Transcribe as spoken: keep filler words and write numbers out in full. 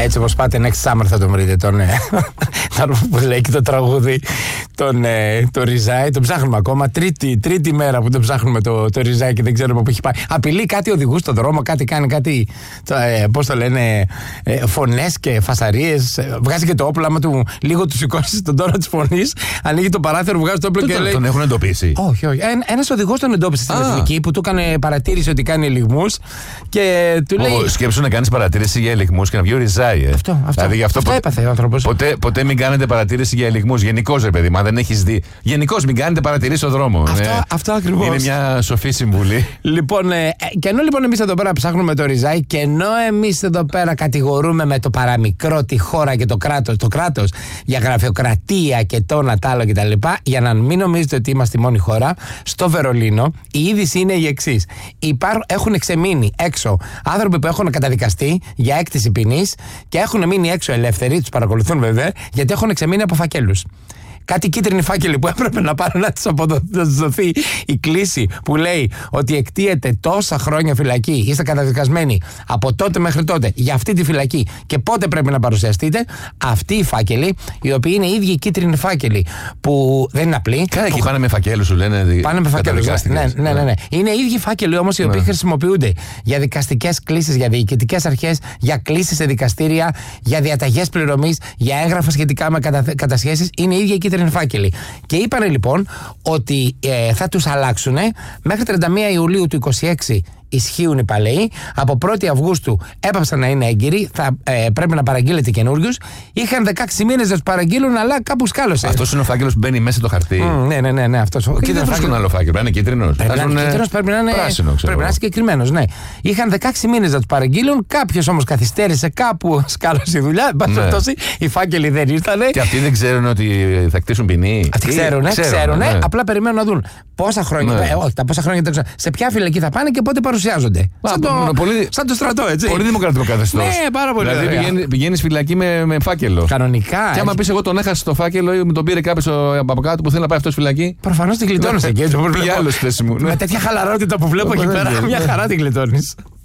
Έτσι όπως πάτε next summer θα τον βρείτε τον, που λέει και το τραγούδι, τον, το Ριζάι. Τον ψάχνουμε ακόμα. Τρίτη, τρίτη μέρα που τον ψάχνουμε το, το Ριζάι και δεν ξέρουμε που έχει πάει. Απειλεί κάτι οδηγούς στον δρόμο, κάτι κάνει, κάτι. Ε, πώς το λένε, ε, φωνές και φασαρίες. Ε, βγάζει και το όπλο. Άμα του λίγο του σηκώσει τον τόνο της φωνής, ανοίγει το παράθυρο, βγάζει το όπλο το, και τον, λέει. Τον έχουν εντοπίσει. Όχι, όχι. Ένα ένας οδηγός τον εντόπισε στην εθνική που του έκανε παρατήρηση ότι κάνει ελιγμούς και του λέει. Oh, σκέψου να κάνεις παρατήρηση για ελιγμούς και να βγει ο Ριζάι. Ε. Αυτό, αυτό, δηλαδή, γι αυτό, αυτό ποτέ, έπαθε ο άνθρωπος. Ποτέ, ποτέ μην κάνετε παρατήρηση για ελιγμούς. Γενικώς, ρε παιδί, μα δεν έχεις δει. Γενικώς μην κάνετε παρατηρήσει στον δρόμο. Αυτό, ε. αυτό ακριβώς. Είναι μια σοφή συμβουλή. Λοιπόν, ε, και ενώ λοιπόν εμείς εδώ πέρα ψάχνουμε το Ριζάι και ενώ εμείς εδώ πέρα κατηγορούμε με το παραμικρό τη χώρα και το κράτος, το κράτος για γραφειοκρατία και το να τ' άλλο κτλ. Για να μην νομίζετε ότι είμαστε η μόνη χώρα, στο Βερολίνο η είδηση είναι η εξής. Έχουν ξεμείνει έξω άνθρωποι που έχουν καταδικαστεί για έκτηση ποινής και έχουν μείνει έξω ελεύθεροι, τους παρακολουθούν βέβαια, γιατί έχουν ξεμείνει από φακέλους. Κάτι κίτρινοι φάκελοι που έπρεπε να πάρουν να τους αποδοθεί η κλίση που λέει ότι εκτίεται τόσα χρόνια φυλακή, είστε καταδικασμένοι από τότε μέχρι τότε για αυτή τη φυλακή και πότε πρέπει να παρουσιαστείτε. Αυτοί οι φάκελοι, οι οποίοι είναι οι ίδιοι κίτρινοι φάκελοι που δεν είναι απλοί. Κάνα εκεί πάνε με φακέλους, σου λένε. Πάνε με φακέλους. Ναι, ναι, ναι, ναι. Είναι οι ίδιοι φάκελοι όμως οι οποίοι ναι. χρησιμοποιούνται για δικαστικές κλήσεις, για διοικητικές αρχές, για κλήσεις σε δικαστήρια, για διαταγές πληρωμής, για έγγραφα σχετικά με κατα... κατασχέσεις. Είναι οι ίδιοι κίτρινοι φάκελοι. Και είπανε λοιπόν ότι ε, θα τους αλλάξουν μέχρι τριάντα μία Ιουλίου του είκοσι έξι. Ισχύουν οι παλαιοί. Από πρώτη Αυγούστου έπαψαν να είναι έγκυροι. Θα ε, πρέπει να παραγγείλετε καινούριους. Είχαν δεκαέξι μήνες να τους παραγγείλουν, αλλά κάπου σκάλωσε. Αυτός είναι ο φάκελος που μπαίνει μέσα στο χαρτί. Mm, ναι, ναι, ναι, ναι. Αυτός. Ο κίτρινος φάκελος είναι άλλο φάκελο. Πρέπει να είναι κίτρινος. Πρέπει να είναι κίτρινος, πρέπει να είναι πράσινο. Πρέπει να είναι συγκεκριμένος, ναι. Είχαν δεκαέξι μήνες να τους παραγγείλουν. Κάποιος όμως καθυστέρησε, κάπου σκάλωσε η δουλειά. Εν πάση περιπτώσει, οι φάκελοι δεν ήρθανε. Και αυτοί δεν ξέρουν ότι θα κτίσουν ποινή. Αυτοί ξέρουν, ξέρουν. Απλά περιμένουν να δουν πόσα χρόνια. Όχι, τα πόσα χρόνια σε ποια φυλακή θα πάνε και πότε παρουσιάζονται. Το... Πολύ... Σαν το στρατό, έτσι. Πολύ δημοκρατικό καθεστώς. Ναι, πάρα πολύ. Δηλαδή πηγαίνει, πηγαίνεις φυλακή με, με φάκελο. Κανονικά. Και άμα πεις εγώ τον έχασα το φάκελο ή μου τον πήρε κάποιος από κάτω που θέλει να πάει αυτός φυλακή. Προφανώς την γλιτώνεις εκεί. Για άλλο στέση μου. Με τέτοια χαλαρότητα που βλέπω εκεί πέρα, μια χαρά την γλιτώνεις.